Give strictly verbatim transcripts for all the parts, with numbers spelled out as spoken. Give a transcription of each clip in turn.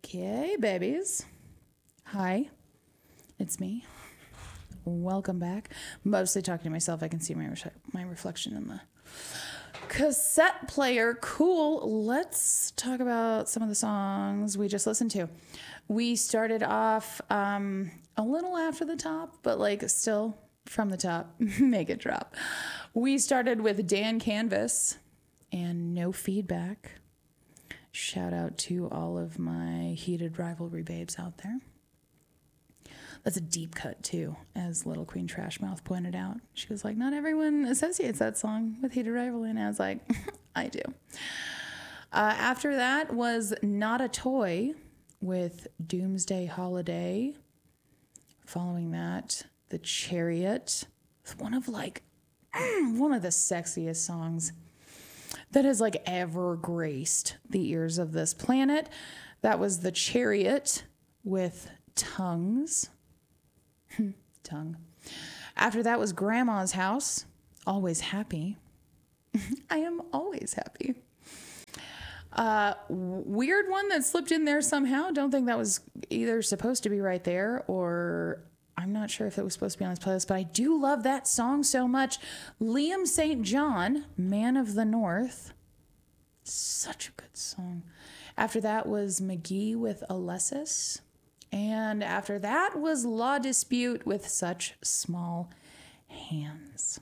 Okay, babies. Hi, it's me. Welcome back. Mostly talking to myself. I can see my re- my reflection in the cassette player. Cool. Let's talk about some of the songs we just listened to. We started off um, a little after the top, but like still from the top. Make it drop. We started with Dan Canvas and No Feedback. Shout out to all of my heated rivalry babes out there. That's a deep cut too, as Little Queen Trashmouth pointed out. She was like, not everyone associates that song with heated rivalry. And I was like, I do. Uh, after that was Not a Toy with Doomsday Holiday. Following that, The Chariot. It's one of like, one of the sexiest songs that has like ever graced the ears of this planet. That was The Chariot with Tongues. Tongue. After that was Grandma's House, Always Happy. I am always happy. Uh, weird one that slipped in there somehow. Don't think that was either supposed to be right there or I'm not sure if it was supposed to be on this playlist, but I do love that song so much. Liam Saint John, Man of the North. Such a good song. After that was McGee with Alessis. And after that was Law Dispute with Such Small Hands.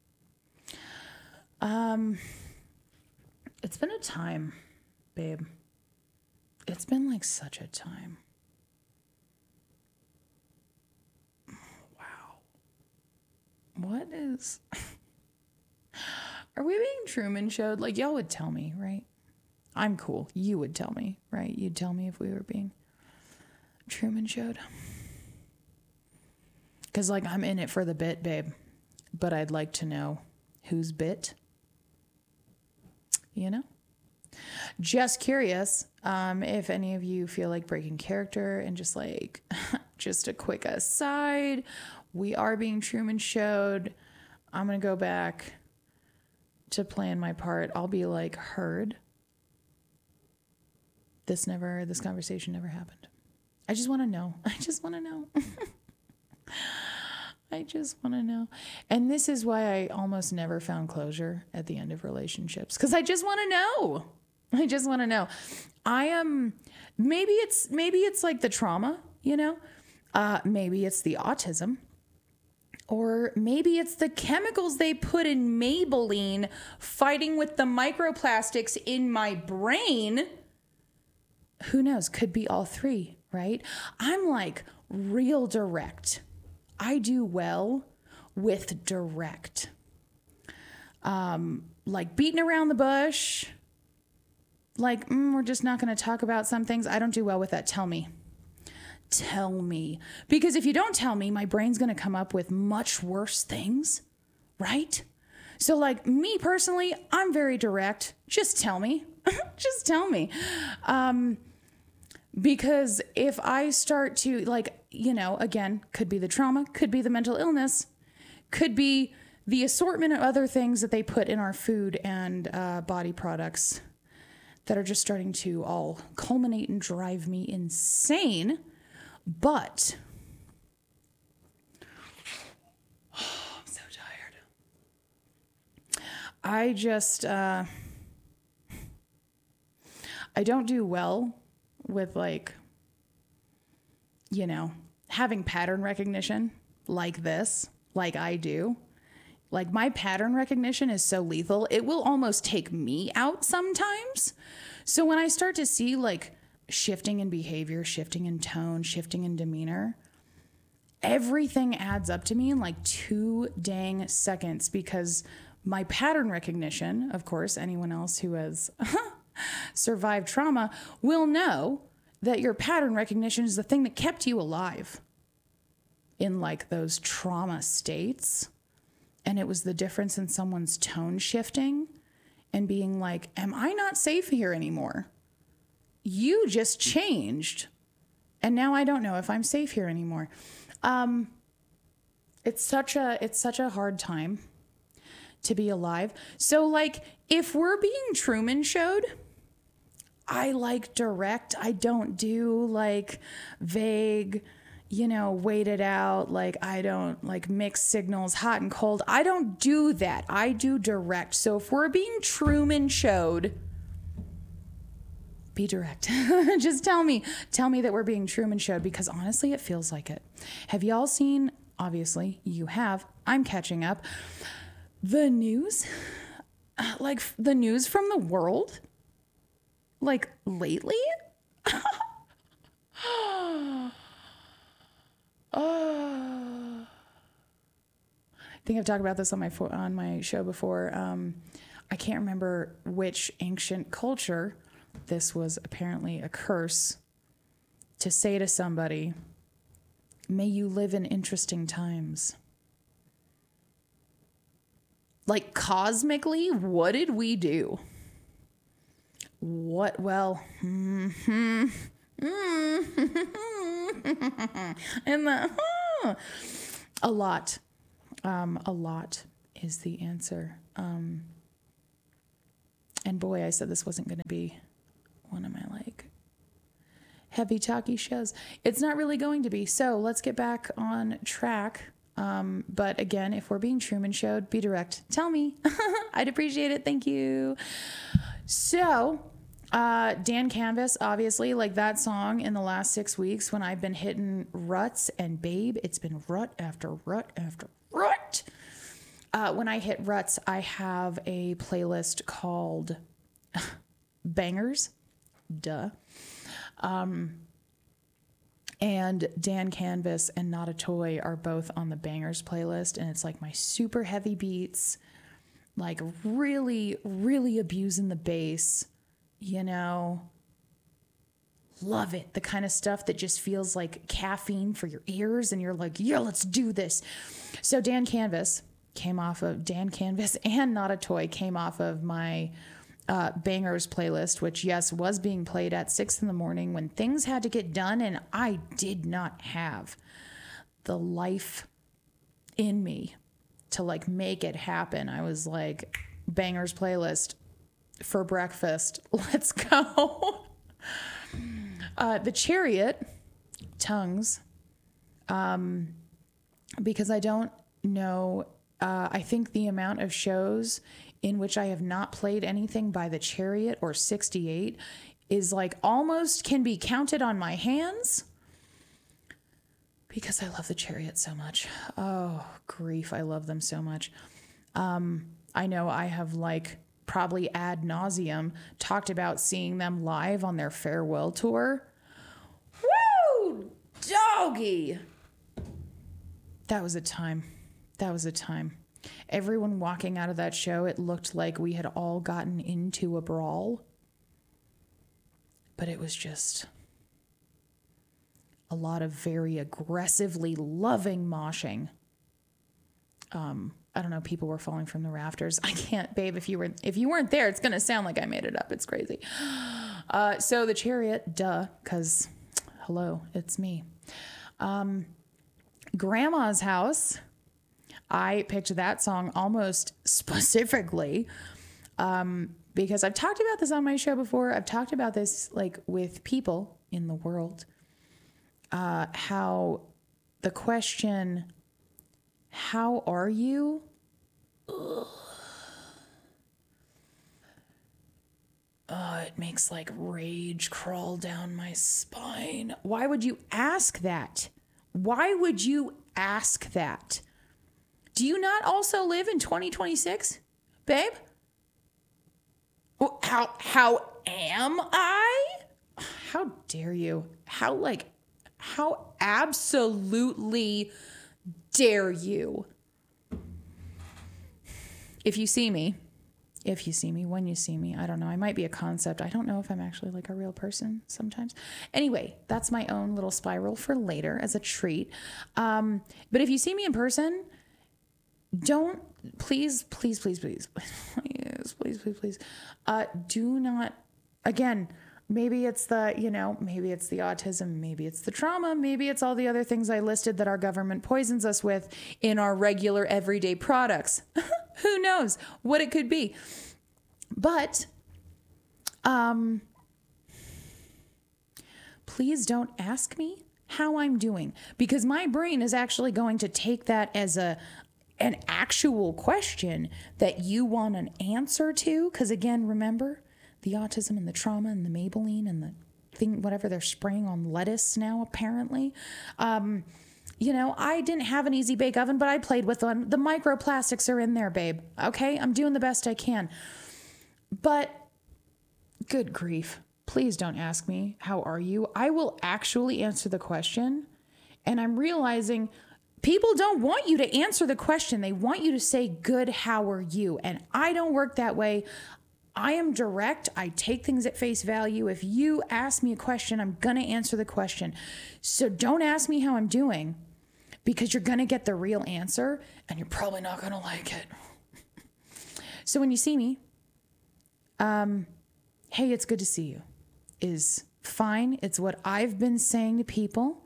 Um, it's been a time, babe. It's been like such a time. Wow. What is... Are we being Truman Showed? Like, y'all would tell me, right? I'm cool. You would tell me, right? You'd tell me if we were being Truman Showed. Because, like, I'm in it for the bit, babe. But I'd like to know whose bit. You know? Just curious um, if any of you feel like breaking character and just, like, just a quick aside. We are being Truman Showed. I'm going to go back to playing my part. I'll be like, heard. This never, this conversation never happened. I just want to know. I just want to know. I just want to know. And this is why I almost never found closure at the end of relationships. Because I just want to know. I just want to know. I am, maybe it's, maybe it's like the trauma, you know? Uh, maybe it's the autism. Or maybe it's the chemicals they put in Maybelline fighting with the microplastics in my brain. Who knows? Could be all three, right? I'm like real direct. I do well with direct. Um, like beating around the bush. Like, mm, we're just not going to talk about some things. I don't do well with that. Tell me. Tell me. Because if you don't tell me, my brain's going to come up with much worse things, right? So like me personally, I'm very direct. Just tell me. Just tell me. Um, because if I start to like, you know, again, could be the trauma, could be the mental illness, could be the assortment of other things that they put in our food and uh, body products that are just starting to all culminate and drive me insane. But oh, I'm so tired. I just, uh, I don't do well with like, you know, having pattern recognition like this, like I do. Like my pattern recognition is so lethal. It will almost take me out sometimes. So when I start to see like shifting in behavior, shifting in tone, shifting in demeanor, everything adds up to me in like two dang seconds because my pattern recognition, of course, anyone else who has survived trauma will know that your pattern recognition is the thing that kept you alive in like those trauma states. And it was the difference in someone's tone shifting and being like, am I not safe here anymore? You just changed. And now I don't know if I'm safe here anymore. Um, it's such a, it's such a hard time to be alive. So like, if we're being Truman Showed, I like direct. I don't do like vague, you know, wait it out. Like I don't like mixed signals, hot and cold. I don't do that. I do direct. So if we're being Truman Showed, be direct. Just tell me, tell me that we're being Truman Showed, because honestly, it feels like it. Have y'all seen, obviously you have, I'm catching up, the news, like the news from the world, like lately? Oh, I think I've talked about this on my on my show before. Um, I can't remember which ancient culture this was apparently a curse to say to somebody, may you live in interesting times. Like cosmically, what did we do? What, well, mm-hmm, mm-hmm, and the, huh, a lot, um, a lot is the answer. Um, and boy, I said this wasn't going to be one of my like heavy talky shows. It's not really going to be. So let's get back on track. Um, but again, if we're being Truman Showed, be direct. Tell me. I'd appreciate it. Thank you. So, uh, Dan Canvas, obviously, like that song in the last six weeks when I've been hitting ruts, and babe, it's been rut after rut after rut. Uh, when I hit ruts, I have a playlist called Bangers. Duh. Um, and Dan Canvas and Not a Toy are both on the Bangers playlist. And it's like my super heavy beats, like really, really abusing the bass, you know, love it. The kind of stuff that just feels like caffeine for your ears. And you're like, yeah, let's do this. So Dan Canvas came off of Dan Canvas and Not a Toy came off of my Uh, Bangers playlist, which yes, was being played at six in the morning when things had to get done. And I did not have the life in me to like make it happen. I was like, Bangers playlist for breakfast. Let's go. uh, the Chariot, Tongues, um, because I don't know, uh, I think the amount of shows in which I have not played anything by the Chariot or sixty-eight is like almost can be counted on my hands because I love the Chariot so much. Oh, grief. I love them so much. Um, I know I have like probably ad nauseum talked about seeing them live on their farewell tour. Woo! Doggy! That was a time. That was a time. Everyone walking out of that show, it looked like we had all gotten into a brawl. But it was just a lot of very aggressively loving moshing. Um, I don't know, people were falling from the rafters. I can't, babe, if you were if you weren't there, it's gonna sound like I made it up. It's crazy. Uh, so the Chariot, duh, because hello, it's me. Um, Grandma's House. I picked that song almost specifically um, because I've talked about this on my show before. I've talked about this like with people in the world, uh, how the question, how are you? Ugh. Oh, it makes like rage crawl down my spine. Why would you ask that? Why would you ask that? Do you not also live in twenty twenty-six, babe? Well, how how am I? How dare you? How like how absolutely dare you? If you see me, if you see me, when you see me, I don't know. I might be a concept. I don't know if I'm actually like a real person sometimes. Anyway, that's my own little spiral for later as a treat. Um, but if you see me in person, don't, please, please, please, please, please, please, please, please, uh, do not, again, maybe it's the, you know, maybe it's the autism, maybe it's the trauma, maybe it's all the other things I listed that our government poisons us with in our regular everyday products. Who knows what it could be? But, um, please don't ask me how I'm doing, because my brain is actually going to take that as a an actual question that you want an answer to. Because again, remember the autism and the trauma and the Maybelline and the thing, whatever they're spraying on lettuce now, apparently. Um, you know, I didn't have an easy bake oven, but I played with one. The microplastics are in there, babe. Okay, I'm doing the best I can. But good grief. Please don't ask me, how are you? I will actually answer the question. And I'm realizing people don't want you to answer the question. They want you to say, good, how are you? And I don't work that way. I am direct. I take things at face value. If you ask me a question, I'm going to answer the question. So don't ask me how I'm doing, because you're going to get the real answer and you're probably not going to like it. So when you see me, um, hey, it's good to see you is fine. It's what I've been saying to people,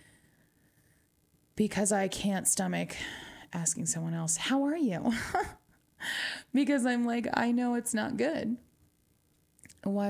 because I can't stomach asking someone else, how are you? Because I'm like, I know it's not good. Why